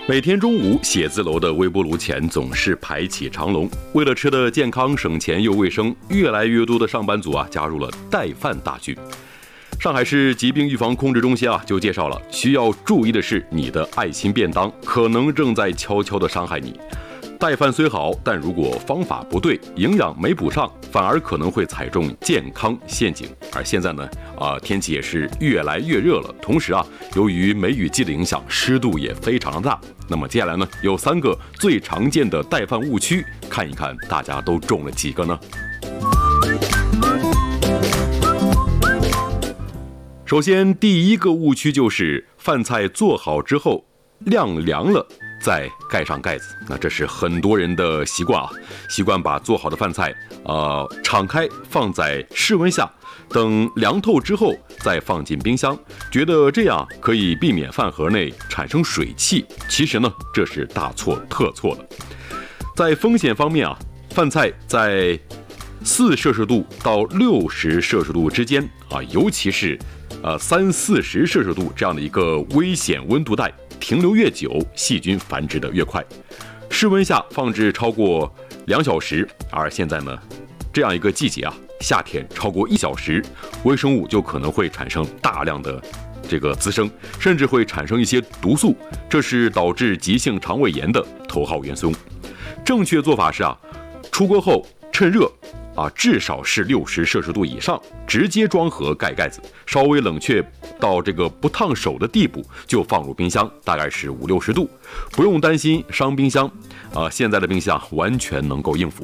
每天中午，写字楼的微波炉前总是排起长龙。为了吃得健康、省钱又卫生，越来越多的上班族加入了带饭大军。上海市疾病预防控制中心就介绍了，需要注意的是，你的爱心便当可能正在悄悄地伤害你。带饭虽好，但如果方法不对，营养没补上，反而可能会踩中健康陷阱。而现在呢，天气也是越来越热了，同时由于梅雨季的影响，湿度也非常大。那么接下来呢，有3个最常见的带饭误区，看一看大家都中了几个呢？首先，第一个误区就是饭菜做好之后晾凉了再盖上盖子。那这是很多人的习惯习惯把做好的饭菜敞开放在室温下，等凉透之后再放进冰箱，觉得这样可以避免饭盒内产生水汽。其实呢，这是大错特错了。在风险方面饭菜在4摄氏度到60摄氏度之间尤其是30-40摄氏度这样的一个危险温度带停留越久，细菌繁殖的越快。室温下放置超过2小时，而现在呢，这样一个季节夏天超过1小时，微生物就可能会产生大量的这个滋生，甚至会产生一些毒素，这是导致急性肠胃炎的头号元凶。正确做法是出锅后趁热至少是60摄氏度以上，直接装盒盖盖子，稍微冷却到这个不烫手的地步，就放入冰箱，大概是50-60度，不用担心伤冰箱。现在的冰箱完全能够应付。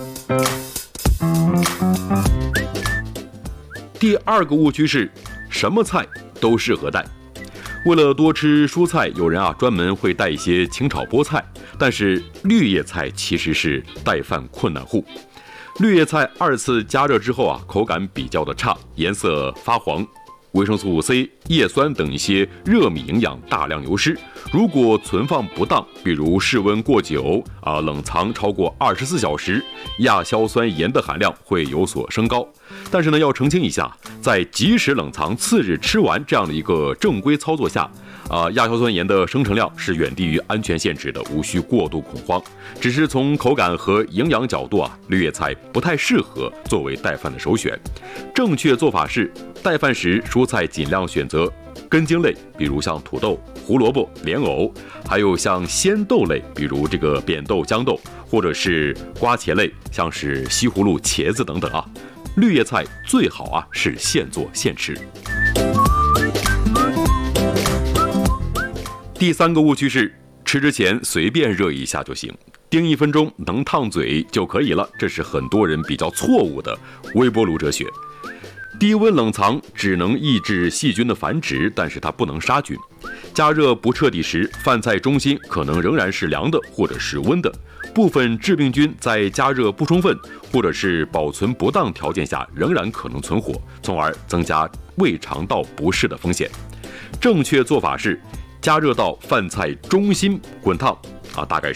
第2个误区是，什么菜都适合带。为了多吃蔬菜，有人专门会带一些清炒菠菜，但是绿叶菜其实是带饭困难户。绿叶菜2次加热之后口感比较的差，颜色发黄，维生素 C、叶酸等一些热米营养大量流失。如果存放不当，比如室温过久冷藏超过24小时，亚硝酸盐的含量会有所升高。但是呢，要澄清一下，在即使冷藏次日吃完这样的一个正规操作下，亚硝酸盐的生成量是远低于安全限制的，无需过度恐慌。只是从口感和营养角度绿叶菜不太适合作为带饭的首选。正确做法是，带饭时蔬菜尽量选择根茎类，比如像土豆、胡萝卜、莲藕，还有像鲜豆类，比如这个扁豆、豇豆，或者是瓜茄类，像是西葫芦、茄子等等绿叶菜最好是现做现吃。第3个误区是，吃之前随便热一下就行，叮1分钟能烫嘴就可以了，这是很多人比较错误的微波炉哲学。低温冷藏只能抑制细菌的繁殖，但是它不能杀菌。加热不彻底时，饭菜中心可能仍然是凉的或者是温的，部分致病菌在加热不充分或者是保存不当条件下仍然可能存活，从而增加胃肠道不适的风险。正确做法是，加热到饭菜中心滚烫大概